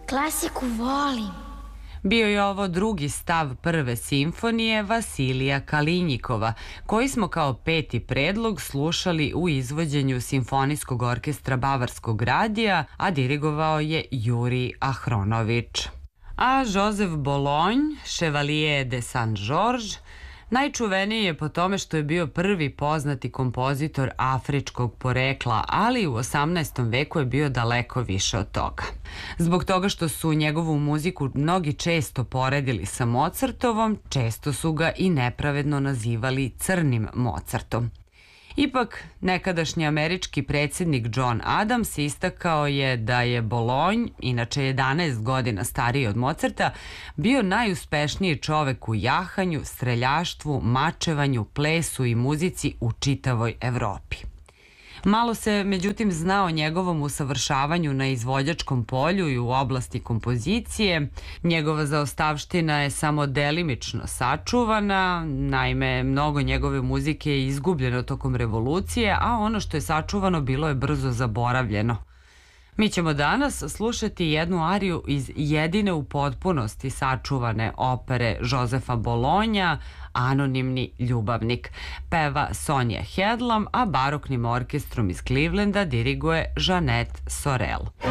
Klasiku volim. Bio je ovo drugi stav prve simfonije Vasilija Kalinjikova, koji smo kao peti predlog slušali u izvođenju Simfonijskog orkestra Bavarskog radija, a dirigovao je Jurij Ahronović. A Joseph Bologne, Chevalier de Saint-Georges, najčuveniji je po tome što je bio prvi poznati kompozitor afričkog porekla, ali u 18. veku je bio daleko više od toga. Zbog toga što su njegovu muziku mnogi često poredili sa Mozartovom, često su ga i nepravedno nazivali crnim Mozartom. Ipak, nekadašnji američki predsjednik John Adams istakao je da je Bologne, inače 11 godina stariji od Mozarta, bio najuspešniji čovek u jahanju, streljaštvu, mačevanju, plesu i muzici u čitavoj Evropi. Malo se, međutim, zna o njegovom usavršavanju na izvođačkom polju i u oblasti kompozicije. Njegova zaostavština je samo delimično sačuvana, naime, mnogo njegove muzike je izgubljeno tokom revolucije, a ono što je sačuvano bilo je brzo zaboravljeno. Mi ćemo danas slušati jednu ariju iz jedine u potpunosti sačuvane opere Josefa Bolognea, Anonimni ljubavnik. Peva Sonja Hedlam, a baroknim orkestrom iz Clevelanda diriguje Jeanette Sorel.